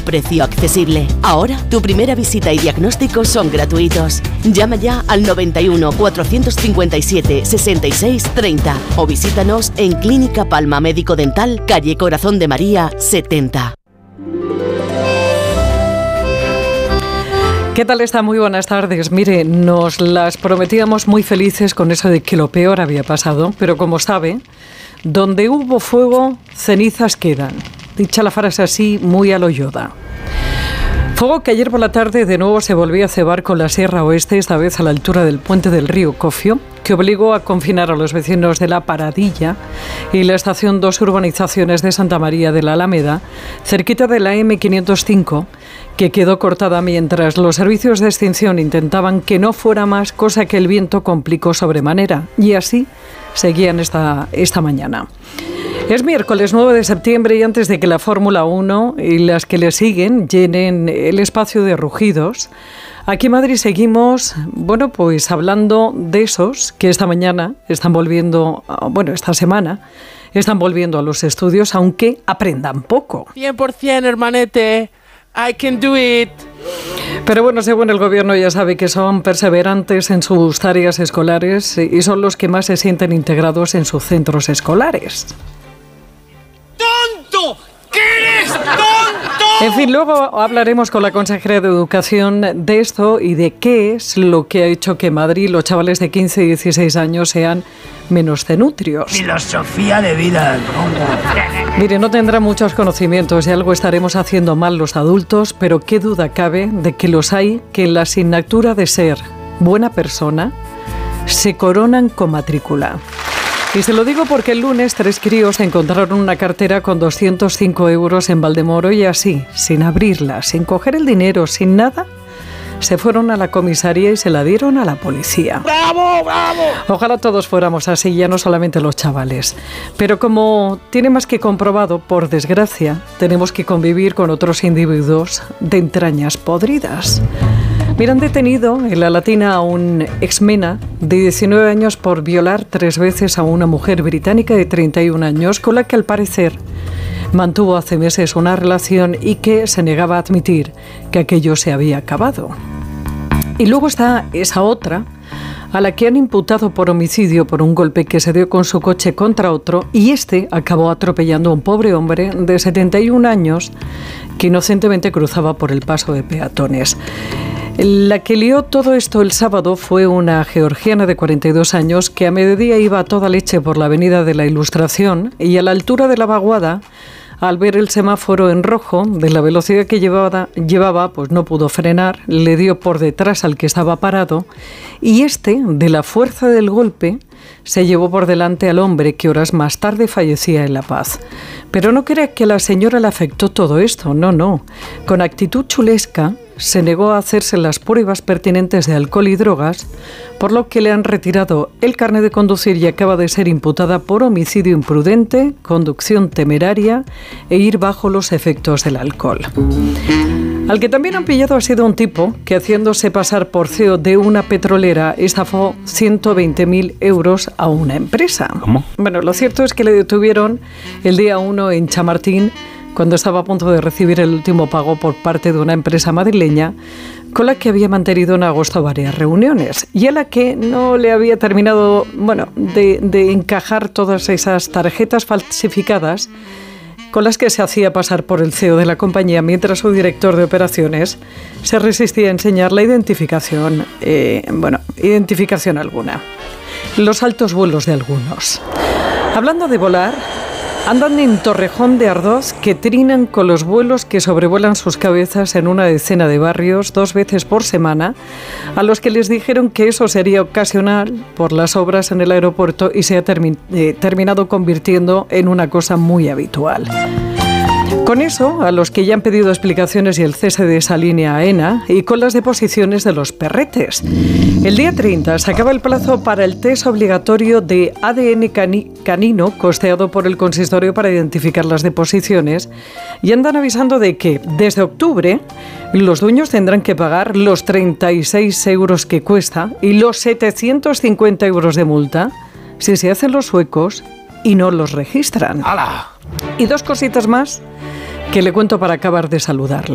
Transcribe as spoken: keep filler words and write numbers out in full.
precio accesible. Ahora, tu primera visita y diagnóstico son gratuitos. Llama ya al noventa y uno, cuatrocientos cincuenta y siete, sesenta y seis, treinta o visítanos en Clínica Palma Médico Dental, calle Corazón de María, setenta. ¿Qué tal está? Muy buenas tardes. Mire, nos las prometíamos muy felices con eso de que lo peor había pasado, pero como sabe, donde hubo fuego, cenizas quedan. Dicha la frase así, muy a lo Yoda. Fuego que ayer por la tarde de nuevo se volvió a cebar con la Sierra Oeste, esta vez a la altura del puente del río Cofio, que obligó a confinar a los vecinos de La Paradilla y la estación dos urbanizaciones de Santa María de la Alameda, cerquita de la eme quinientos cinco, que quedó cortada mientras los servicios de extinción intentaban que no fuera más, cosa que el viento complicó sobremanera. Y así seguían esta, esta mañana. Es miércoles nueve de septiembre y antes de que la Fórmula uno y las que le siguen llenen el espacio de rugidos, aquí en Madrid seguimos, bueno, pues hablando de esos que esta mañana están volviendo, bueno, esta semana, están volviendo a los estudios, aunque aprendan poco. cien por ciento, hermanete. I can do it. Pero bueno, según el gobierno ya sabe que son perseverantes en sus tareas escolares y son los que más se sienten integrados en sus centros escolares. ¡Tonto! ¿Qué eres tonto? En fin, luego hablaremos con la consejera de Educación de esto y de qué es lo que ha hecho que en Madrid los chavales de quince y dieciséis años sean menos cenutrios. Filosofía de vida. Mire, no tendrá muchos conocimientos y algo estaremos haciendo mal los adultos, pero qué duda cabe de que los hay que en la asignatura de ser buena persona se coronan con matrícula. Y se lo digo porque el lunes tres críos encontraron una cartera con doscientos cinco euros en Valdemoro y así, sin abrirla, sin coger el dinero, sin nada, se fueron a la comisaría y se la dieron a la policía. ¡Bravo, bravo! Ojalá todos fuéramos así, ya no solamente los chavales. Pero como tiene más que comprobado, por desgracia, tenemos que convivir con otros individuos de entrañas podridas. Mira, han detenido en La Latina a un exmena de diecinueve años por violar tres veces a una mujer británica de treinta y un años con la que al parecer mantuvo hace meses una relación y que se negaba a admitir que aquello se había acabado. Y luego está esa otra, a la que han imputado por homicidio por un golpe que se dio con su coche contra otro y este acabó atropellando a un pobre hombre de setenta y un años que inocentemente cruzaba por el paso de peatones. La que lió todo esto el sábado fue una georgiana de cuarenta y dos años que a mediodía iba a toda leche por la avenida de la Ilustración y a la altura de la vaguada, al ver el semáforo en rojo de la velocidad que llevaba, llevaba, pues no pudo frenar, le dio por detrás al que estaba parado y este, de la fuerza del golpe, se llevó por delante al hombre que horas más tarde fallecía en La Paz. Pero no crea que a la señora le afectó todo esto, no, no. Con actitud chulesca, se negó a hacerse las pruebas pertinentes de alcohol y drogas, por lo que le han retirado el carnet de conducir y acaba de ser imputada por homicidio imprudente, conducción temeraria e ir bajo los efectos del alcohol. Al que también han pillado ha sido un tipo que, haciéndose pasar por C E O de una petrolera, estafó ciento veinte mil euros a una empresa. ¿Cómo? Bueno, lo cierto es que le detuvieron el día uno en Chamartín, cuando estaba a punto de recibir el último pago por parte de una empresa madrileña con la que había mantenido en agosto varias reuniones y a la que no le había terminado, bueno, de, de encajar todas esas tarjetas falsificadas con las que se hacía pasar por el C E O de la compañía mientras su director de operaciones se resistía a enseñar la identificación, eh, bueno, identificación alguna. Los altos vuelos de algunos. Hablando de volar, andan en Torrejón de Ardoz que trinan con los vuelos que sobrevuelan sus cabezas en una decena de barrios dos veces por semana, a los que les dijeron que eso sería ocasional por las obras en el aeropuerto y se ha termi- eh, terminado convirtiendo en una cosa muy habitual. Con eso, a los que ya han pedido explicaciones y el cese de esa línea AENA y con las deposiciones de los perretes. El día treinta se acaba el plazo para el test obligatorio de A D N cani- canino costeado por el consistorio para identificar las deposiciones y andan avisando de que desde octubre los dueños tendrán que pagar los treinta y seis euros que cuesta y los setecientos cincuenta euros de multa si se hacen los suecos y no los registran. ¡Hala! Y dos cositas más que le cuento para acabar de saludarle.